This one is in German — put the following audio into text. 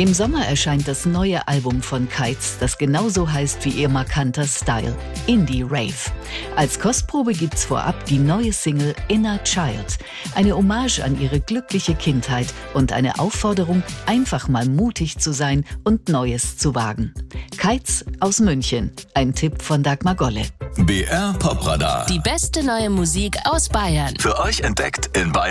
Im Sommer erscheint das neue Album von Kites, das genauso heißt wie ihr markanter Style, Indie Rave. Als Kostprobe gibt's vorab die neue Single Inner Child, eine Hommage an ihre glückliche Kindheit und eine Aufforderung, einfach mal mutig zu sein und Neues zu wagen. Kites aus München, ein Tipp von Dagmar Golle. BR Pop Radar. Die beste neue Musik aus Bayern. Für euch entdeckt in Bayern.